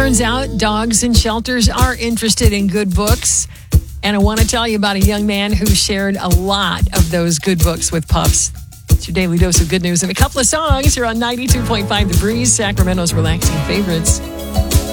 Turns out dogs in shelters are interested in good books. And I want to tell you about a young man who shared a lot of those good books with pups. It's your daily dose of good news and a couple of songs here on 92.5 The Breeze, Sacramento's relaxing favorites.